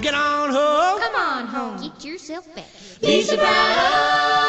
get on home. Come on home. Get yourself back. Lisa Brown.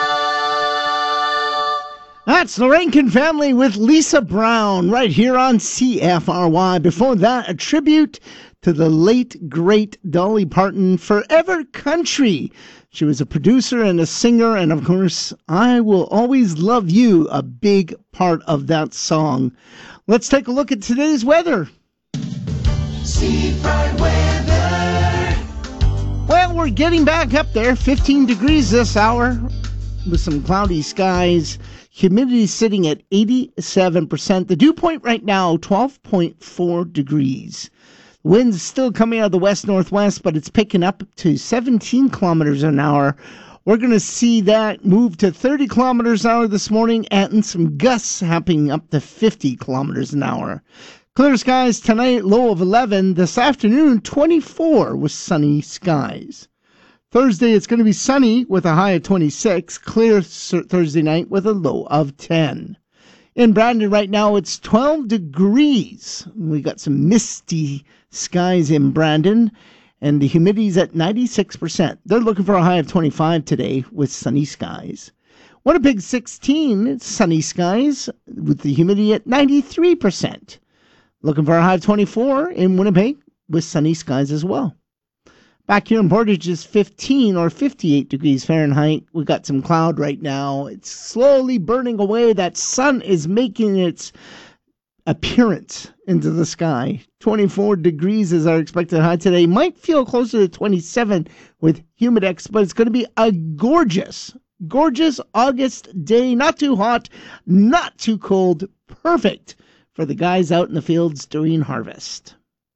That's the Rankin Family with Lisa Brown right here on CFRY. Before that, a tribute to the late, great Dolly Parton, Forever Country. She was a producer and a singer, and of course, I Will Always Love You, a big part of that song. Let's take a look at today's weather. Seafront weather. Well, we're getting back up there, 15 degrees this hour with some cloudy skies. Humidity sitting at 87%. The dew point right now, 12.4 degrees. Wind's still coming out of the west-northwest, but it's picking up to 17 kilometers an hour. We're going to see that move to 30 kilometers an hour this morning, and some gusts happening up to 50 kilometers an hour. Clear skies tonight, low of 11. This afternoon, 24 with sunny skies. Thursday, it's going to be sunny with a high of 26. Clear Thursday night with a low of 10. In Brandon right now, it's 12 degrees. We got some misty skies in Brandon, and the humidity's at 96%. They're looking for a high of 25 today with sunny skies. Winnipeg 16, it's sunny skies with the humidity at 93%. Looking for a high of 24 in Winnipeg with sunny skies as well. Back here in Portage is 15 or 58 degrees Fahrenheit. We got some cloud right now. It's slowly burning away. That sun is making its appearance into the sky. 24 degrees is our expected high today. Might feel closer to 27 with Humidex, but it's going to be a gorgeous August day. Not too hot, not too cold. Perfect for the guys out in the fields doing harvest.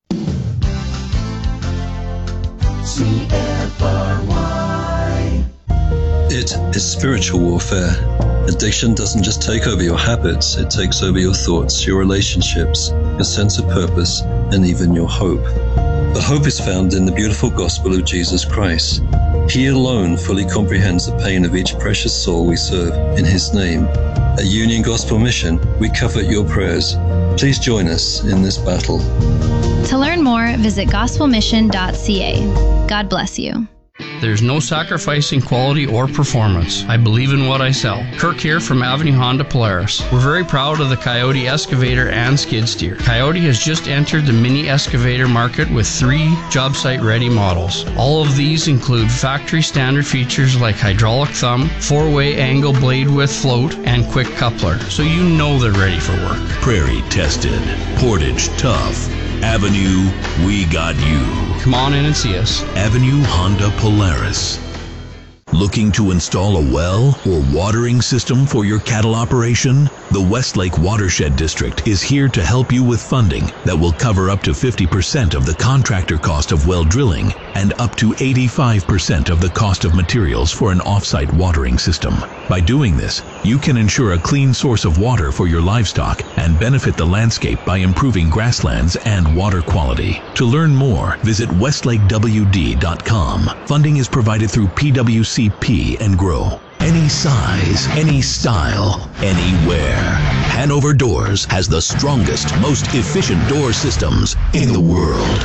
CFRY. It is spiritual warfare. Addiction doesn't just take over your habits, it takes over your thoughts, your relationships, your sense of purpose, and even your hope. But hope is found in the beautiful gospel of Jesus Christ. He alone fully comprehends the pain of each precious soul we serve in His name. At Union Gospel Mission, we covet your prayers. Please join us in this battle. To learn more, visit gospelmission.ca. God bless you. There's no sacrificing quality or performance. I believe in what I sell. Kirk here from Avenue Honda Polaris. We're very proud of the Coyote excavator and skid steer. Coyote has just entered the mini excavator market with 3 job site ready models. All of these include factory standard features like hydraulic thumb, 4-way angle blade width float, and quick coupler, so you know they're ready for work. Prairie tested, Portage tough. Avenue, we got you. Come on in and see us. Avenue Honda Polaris. Looking to install a well or watering system for your cattle operation? The Westlake Watershed District is here to help you with funding that will cover up to 50% of the contractor cost of well drilling and up to 85% of the cost of materials for an off-site watering system. By doing this, you can ensure a clean source of water for your livestock and benefit the landscape by improving grasslands and water quality. To learn more, visit westlakewd.com. Funding is provided through PWCP and GROW. Any size, any style, anywhere. Hanover Doors has the strongest, most efficient door systems in the world.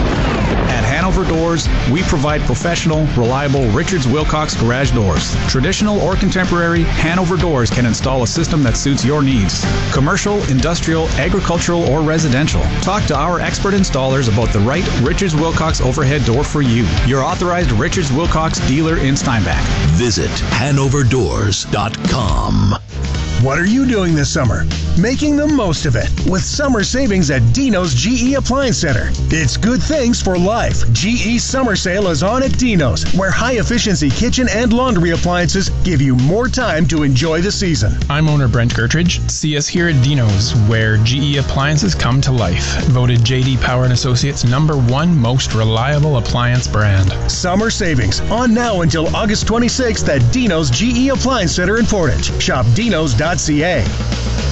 At Hanover Doors, we provide professional, reliable Richards Wilcox garage doors. Traditional or contemporary, Hanover Doors can install a system that suits your needs. Commercial, industrial, agricultural, or residential. Talk to our expert installers about the right Richards Wilcox overhead door for you. Your authorized Richards Wilcox dealer in Steinbach. Visit HanoverDoors.com. What are you doing this summer? Making the most of it with summer savings at Dino's GE Appliance Center. It's good things for life. GE Summer Sale is on at Dino's, where high-efficiency kitchen and laundry appliances give you more time to enjoy the season. I'm owner Brent Gertridge. See us here at Dino's, where GE appliances come to life. Voted J.D. Power & Associates #1 most reliable appliance brand. Summer savings on now until August 26th at Dino's GE Appliance Center in Portage. Shop dinos.ca.